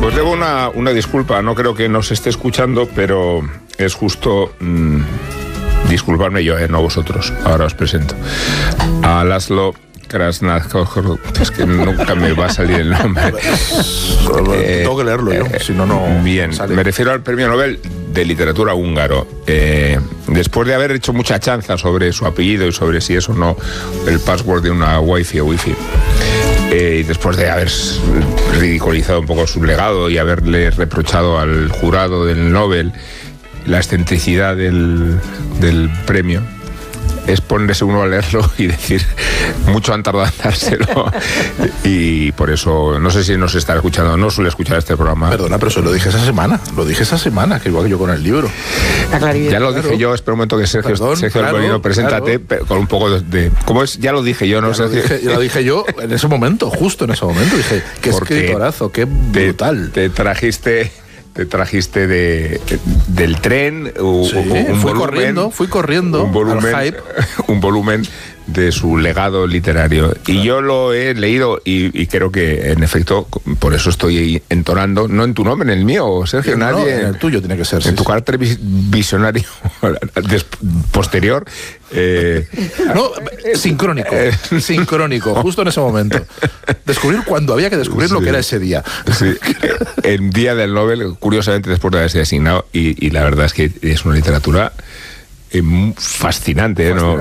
Pues debo una disculpa, no creo que nos esté escuchando, pero es justo disculparme yo, no vosotros. Ahora os presento a Laszlo Krasznahor, es que nunca me va a salir el nombre. Tengo que leerlo yo, si no, no. Bien, sale. Me refiero al premio Nobel de literatura húngaro. Después de haber hecho mucha chanza sobre su apellido y sobre si es o no el password de una wifi o wifi, y después de haber ridiculizado un poco su legado y haberle reprochado al jurado del Nobel la excentricidad del premio, es ponerse uno a leerlo y decir, mucho han tardado en dárselo. Y por eso, no sé si nos está escuchando, no suele escuchar este programa. Perdona, pero eso lo dije esa semana, que igual que yo con el libro. Ya lo dije yo, espera un momento que Sergio del Molino, preséntate con un poco de... ¿Cómo es? Ya lo dije yo, ¿no? Ya lo dije yo en ese momento, justo en ese momento. Dije, qué escritorazo, qué brutal. Te trajiste del tren, fui corriendo un volumen de su legado literario. Claro. Y yo lo he leído y creo que, en efecto, por eso estoy entonando, no en tu nombre, en el mío, Sergio, nadie. En el tuyo tiene que ser. En tu carácter visionario posterior. Sincrónico, justo en ese momento. Descubrir cuando había que descubrir lo que era ese día. Sí. El día del Nobel, curiosamente, después de haberse asignado, y la verdad es que es una literatura fascinante, ¿no?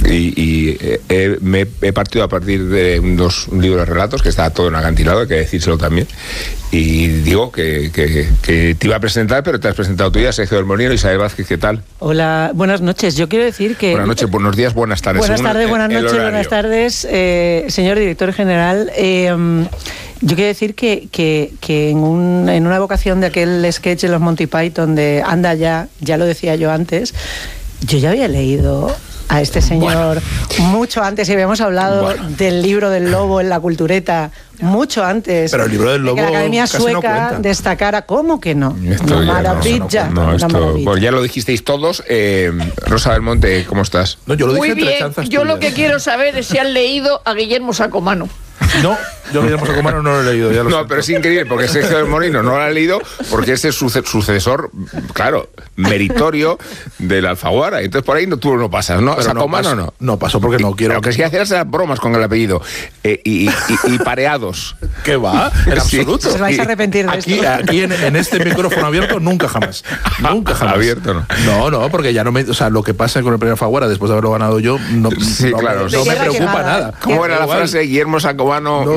Me he partido a partir de un libro de relatos que está todo en acantilado, hay que decírselo también, y digo que te iba a presentar, pero te has presentado tú ya, Sergio del Molino. Isabel Vázquez, ¿qué tal? Hola, buenas noches. Yo quiero decir que... Buenas noches, buenos días, buenas tardes. Buenas tardes, buenas noches, buenas tardes, señor director general. Yo quiero decir que en una evocación de aquel sketch de los Monty Python de Anda ya lo decía yo antes, yo ya había leído a este señor mucho antes, y habíamos hablado del libro del lobo en la cultureta mucho antes. Pero el libro del lobo, que la Academia Sueca no destacara. ¿Cómo que no? Maravilla. Bueno, ya lo dijisteis todos. Rosa del Monte, ¿cómo estás? No, yo lo dije. Muy bien. Yo lo que quiero saber es si han leído a Guillermo Sacomano. No, yo Guillermo Sacomano no lo he leído. No, pero es increíble, porque Sergio del Molino no lo ha leído, porque es el sucesor, claro, meritorio del Alfaguara. Entonces por ahí tú no pasas, ¿no? Sacomano no. No paso porque no quiero. Lo que sí hacer es bromas con el apellido y pareados. ¿Qué va? En absoluto. Os vais a arrepentir de esto. Aquí en este micrófono abierto, nunca jamás. Nunca jamás. Abierto, ¿no? No, porque ya no me... O sea, lo que pasa con el premio Alfaguara, después de haberlo ganado yo, no me preocupa nada. ¿Cómo era la frase? Guillermo Sacomano. No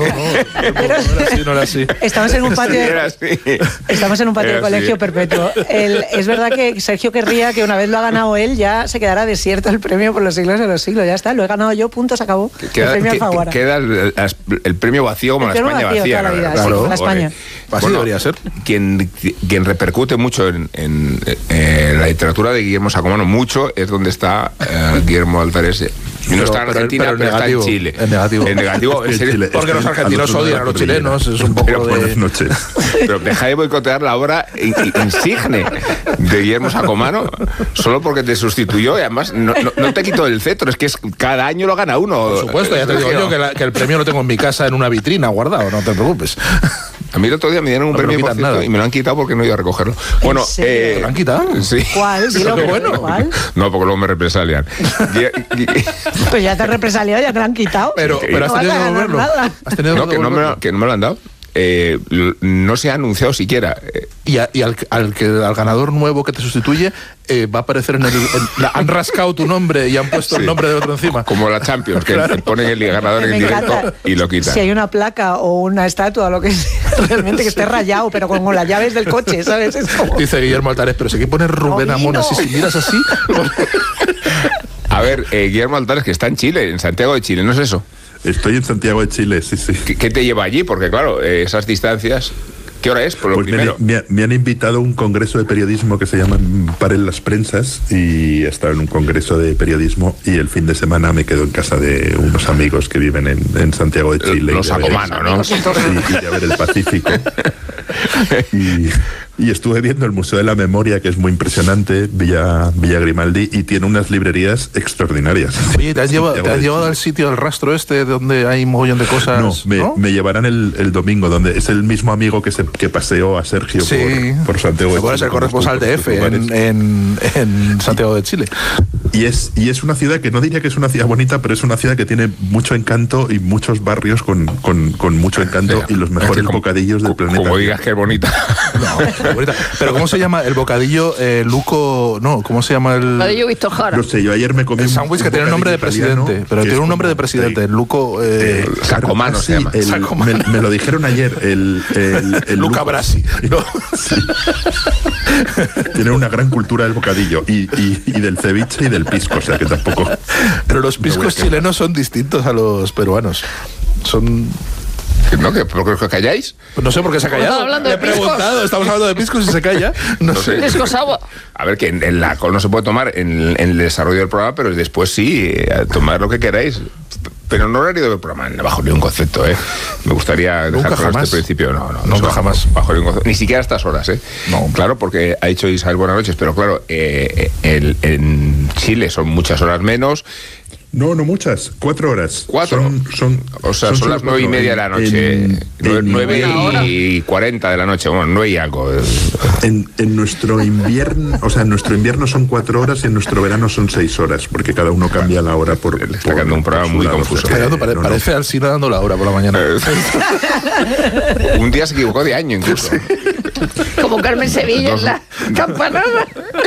era así. Estamos en un patio de colegio perpetuo. Es verdad que Sergio querría que una vez lo ha ganado él, ya se quedara desierto el premio por los siglos de los siglos. Ya está, lo he ganado yo, punto, se acabó. El premio Alfaguara. Queda el premio vacío, como la España vacía. Claro, la España. Así debería ser. Quien repercute mucho en la literatura de Guillermo Sacomano, mucho, es donde está Guillermo Altares. Y no está en Argentina, pero está en Chile. En negativo. En serio. Porque los argentinos odian a los chilenos. Es un poco buenas noches. Pero deja de boicotear la obra insigne de Guillermo Sacomano solo porque te sustituyó, y además no te quitó el cetro. Es que cada año lo gana uno. Por supuesto, ya te digo yo que el premio lo tengo en mi casa en una vitrina guardado, no te preocupes. A mí el otro día me dieron un premio, por cierto, y me lo han quitado porque no he ido a recogerlo. Bueno, ¿me lo han quitado? Sí. ¿Cuál? Dilo, bueno. ¿Cuál? No, porque luego me represalian. Pues ya te han represaliado, ya te lo han quitado. Pero has tenido que devolverlo. No, que no me lo han dado. No se ha anunciado siquiera. Y al ganador nuevo que te sustituye va a aparecer han rascado tu nombre y han puesto el nombre de otro encima. Como la Champions, que ponen el ganador en directo y lo quitan. Si hay una placa o una estatua o lo que sea, realmente que esté rayado, pero con las llaves del coche, ¿sabes? Es como... Dice Guillermo Altares, pero si hay que poner Rubén Amón así, si miras así... A ver, Guillermo Altares, que está en Chile, en Santiago de Chile, ¿no es eso? Estoy en Santiago de Chile, sí. ¿Qué te lleva allí? Porque claro, esas distancias... ¿Qué hora es? Por lo primero. Me han invitado a un congreso de periodismo que se llama Paren las Prensas, y he estado en un congreso de periodismo, y el fin de semana me quedo en casa de unos amigos que viven en Santiago de Chile. Los Sacomano, ¿no? Y a ver el Pacífico. Y estuve viendo el Museo de la Memoria, que es muy impresionante, Villa Grimaldi, y tiene unas librerías extraordinarias. Oye, ¿te has llevado al sitio del rastro donde hay un mogollón de cosas? No, me llevarán el domingo, donde es el mismo amigo que paseó a Sergio por Santiago de Chile. Es el corresponsal de EFE en Santiago de Chile. Y es una ciudad que no diría que es una ciudad bonita, pero es una ciudad que tiene mucho encanto y muchos barrios con mucho encanto, y los mejores bocadillos del planeta. Como digas que es bonita. No, bonita. Pero ¿cómo se llama el bocadillo Luco? No, ¿cómo se llama el bocadillo Víctor Jara? No sé, yo ayer me comí el sándwich que tiene un nombre de presidente, pero tiene un nombre de presidente, Luco Sacomano se llama. Me lo dijeron ayer, el Luca Brasi. ¿No? Sí. Tiene una gran cultura del bocadillo y del ceviche y del pisco, o sea que tampoco. Pero los piscos chilenos son distintos a los peruanos. Son... ¿No? ¿Por qué os calláis? Pues no sé por qué se ha callado. Le he preguntado, estamos hablando de piscos y se calla. No sé. Piscos agua. A ver, que en la alcohol no se puede tomar en el desarrollo del programa, pero después sí, tomar lo que queráis. Pero no horario del programa, bajo ningún concepto, ¿eh? Me gustaría dejar claro este principio. No, nunca jamás. Bajo ningún concepto. Ni siquiera a estas horas, ¿eh? No. Claro, porque ha dicho Isabel buenas noches, pero claro, en Chile son muchas horas menos. No muchas, 4 horas. 4. O sea, son las 9:30 de la noche. 9:40 de la noche, bueno, 9 y algo. En nuestro invierno, o sea, en nuestro invierno son 4 horas y en nuestro verano son 6 horas, porque cada uno cambia la hora por. Le está quedando un programa muy confuso. Parece Alsina dando la hora por la mañana. Un día se equivocó de año incluso. Como Carmen Sevilla en la campanada.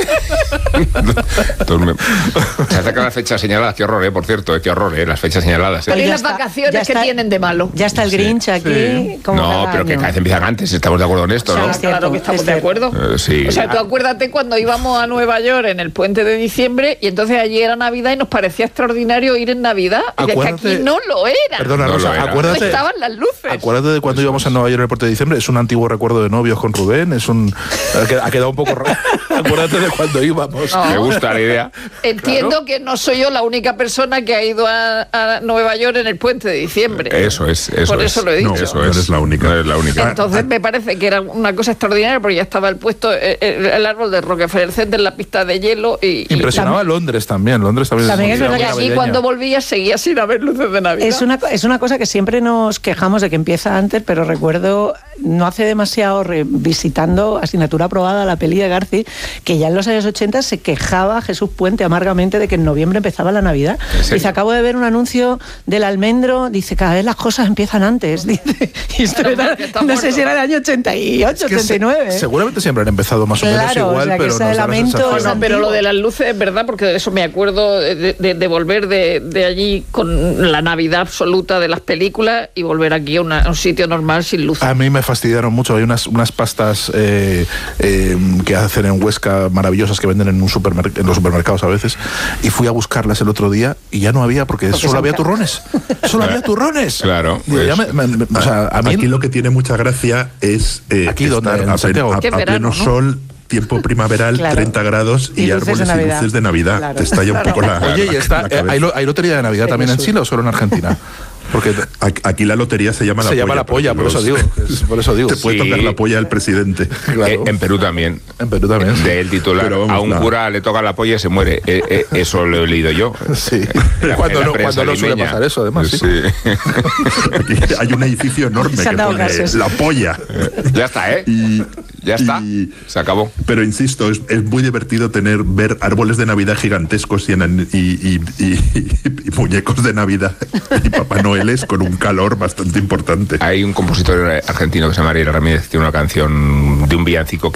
Se acercan las fechas señaladas, qué horror, por cierto, qué horror, las fechas señaladas. ¿Y las vacaciones que tienen de malo? Ya está el Grinch aquí. Como no, pero que cada vez empiezan antes, estamos de acuerdo en esto, ¿no? Claro que estamos de acuerdo. Sí. O sea, tú acuérdate cuando íbamos a Nueva York en el puente de diciembre y entonces allí era Navidad y nos parecía extraordinario ir en Navidad. Y es que aquí no lo era. Perdona, Rosa, acuérdate. No estaban las luces. Acuérdate de cuando íbamos a Nueva York en el puente de diciembre. Es un antiguo recuerdo de novios con Rubén. Ha quedado un poco raro. Acuérdate de cuando íbamos. No. Me gusta la idea. Entiendo que no soy yo la única persona que ha ido a Nueva York en el puente de diciembre. Eso es. Por eso lo he dicho. No eres la única. No eres la única. Entonces me parece que era una cosa extraordinaria porque ya estaba el árbol de Rockefeller Center en la pista de hielo. Impresionaba Londres también. También es verdad que allí cuando volvía seguía sin haber luces de Navidad. Es una cosa que siempre nos quejamos de que empieza antes, pero recuerdo no hace demasiado visitando asignatura aprobada la peli de Garci, que ya en los años 80 se quejaba Jesús Puente amargamente de que en noviembre empezaba la Navidad. Dice, acabo de ver un anuncio del almendro, dice, cada vez las cosas empiezan antes. Dice, y esto era, no sé si era el año 88, 89. Seguramente siempre han empezado más o menos igual, o sea, pero ese lamento pero lo de las luces es verdad, porque de eso me acuerdo de volver de allí con la Navidad absoluta de las películas y volver aquí a un sitio normal sin luces. A mí me fastidiaron mucho. Hay unas pastas que hacen en Huesca maravillosas que venden en los supermercados a veces, y fui a buscarlas el otro día y ya no había, porque solo había turrones. Solo había turrones. Claro. O sea, a mí aquí lo que tiene mucha gracia es aquí donde en Santiago a pleno sol, tiempo primaveral, 30 grados y árboles y luces de Navidad. Claro. Te estalla un poco la. Oye, y está, ¿hay lotería de Navidad también en Chile o solo en Argentina? Porque aquí la lotería se llama la polla, por eso digo. Te puede tocar la polla al presidente. Claro. En Perú también. Del titular, a un cura le toca la polla y se muere. Eso lo he leído yo. Sí. Cuando no suele pasar eso, además. Sí. Aquí hay un edificio enorme que pone la polla. Ya está, ¿eh? Ya está. Se acabó. Pero insisto, es muy divertido ver árboles de Navidad gigantescos y muñecos de Navidad y Papá Noel con un calor bastante importante. Hay un compositor argentino que se llama Ariel Ramírez, que tiene una canción de un villancico que